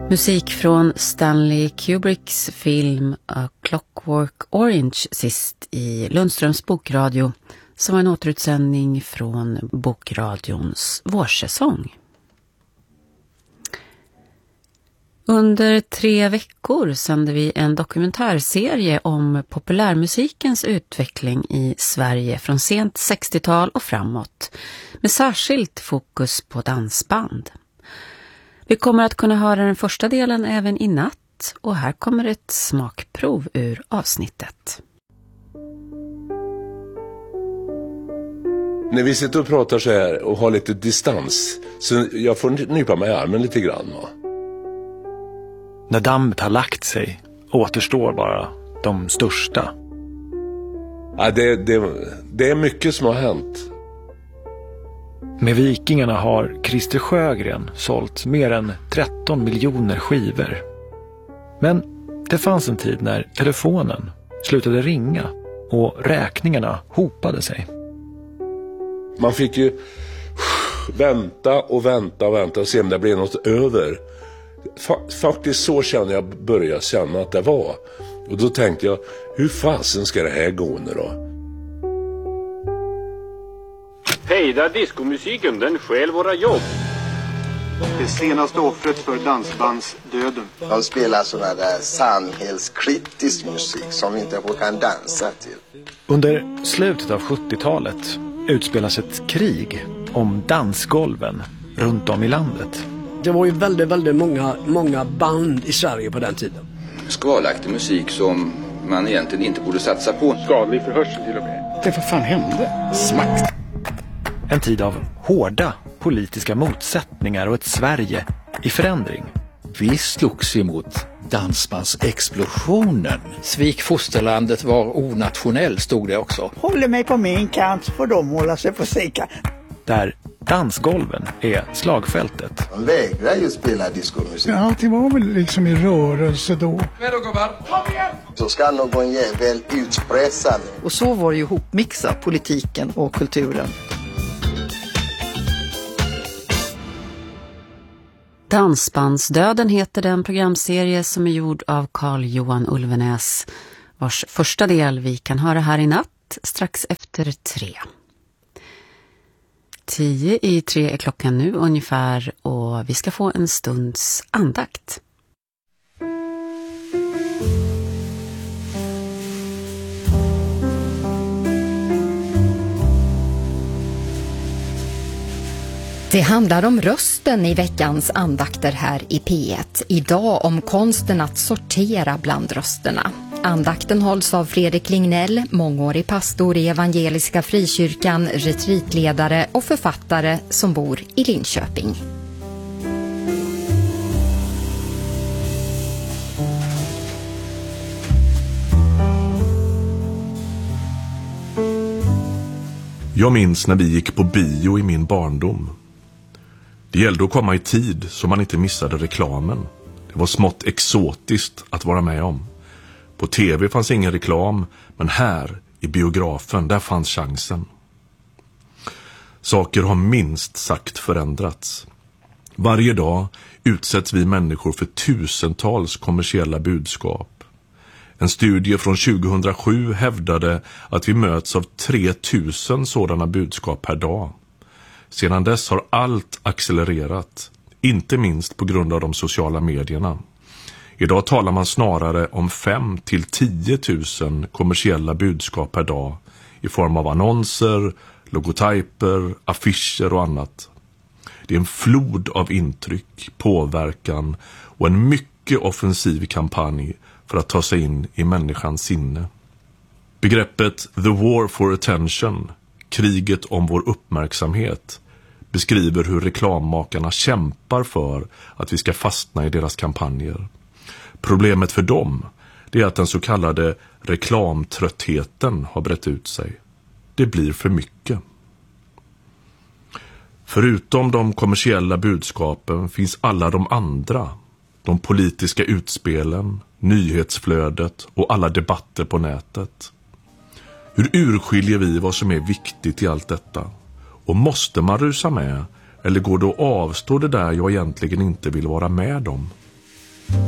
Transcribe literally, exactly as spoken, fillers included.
Musik från Stanley Kubricks film A Clockwork Orange sist i Lundströms bokradio, som var en återutsändning från bokradions vårsäsong. Under tre veckor sände vi en dokumentärserie om populärmusikens utveckling i Sverige från sent sextiotal och framåt, med särskilt fokus på dansband. Vi kommer att kunna höra den första delen även i natt, och här kommer ett smakprov ur avsnittet. När vi sitter och pratar så här och har lite distans, så jag får nypa mig i armen lite grann. Va? När dammet har lagt sig återstår bara de största. Ja, det, det, det är mycket som har hänt. Med Vikingarna har Christer Sjögren sålt mer än tretton miljoner skivor. Men det fanns en tid när telefonen slutade ringa och räkningarna hopade sig. Man fick ju vänta och vänta och vänta och se om det blev något över. Faktiskt så kände jag började känna att det var. Och då tänkte jag, hur fasen ska det här gå nu då? Hejda diskomusiken, den stjäl våra jobb. Det senaste offret för dansbandsdöden. De spelar sådana där samhällskritisk musik som vi inte kan dansa till. Under slutet av sjuttiotalet utspelas ett krig om dansgolven runt om i landet. Det var ju väldigt, väldigt många, många band i Sverige på den tiden. Skvalaktig musik som man egentligen inte borde satsa på. Skadlig för hörseln till och med. Det för fan hände? Smack. En tid av hårda politiska motsättningar och ett Sverige i förändring. Vi slogs emot dansbandsexplosionen. Svik fosterlandet var onationell, stod det också. Håller mig på min kant för de håller sig på sin kant. Där dansgolven är slagfältet. De vägrar ju spela diskomusik. Ja, det var väl liksom i rörelse då. Så ska någon jävel utpressa mig. Och så var det ju hopmixa politiken och kulturen. Dansbandsdöden heter den programserie som är gjord av Carl Johan Ulvenäs, vars första del vi kan höra här i natt strax efter tre. Tio i tre är klockan nu ungefär, och vi ska få en stunds andakt. Det handlar om rösten i veckans andakter här i P ett. Idag om konsten att sortera bland rösterna. Andakten hålls av Fredrik Lignell, mångårig pastor i Evangeliska Frikyrkan, retreatledare och författare som bor i Linköping. Jag minns när vi gick på bio i min barndom. Det gällde att komma i tid så man inte missade reklamen. Det var smått exotiskt att vara med om. På tv fanns ingen reklam, men här i biografen, där fanns chansen. Saker har minst sagt förändrats. Varje dag utsätts vi människor för tusentals kommersiella budskap. En studie från tjugohundrasju hävdade att vi möts av tre tusen sådana budskap per dag. Sedan dess har allt accelererat, inte minst på grund av de sociala medierna. Idag talar man snarare om fem till tio tusen kommersiella budskap per dag i form av annonser, logotyper, affischer och annat. Det är en flod av intryck, påverkan och en mycket offensiv kampanj för att ta sig in i människans sinne. Begreppet The War for Attention, kriget om vår uppmärksamhet, beskriver hur reklammakarna kämpar för att vi ska fastna i deras kampanjer. Problemet för dem är att den så kallade reklamtröttheten har brett ut sig. Det blir för mycket. Förutom de kommersiella budskapen finns alla de andra, de politiska utspelen, nyhetsflödet och alla debatter på nätet. Hur urskiljer vi vad som är viktigt i allt detta? Och måste man rusa med, eller går det att avstå det där jag egentligen inte vill vara med om?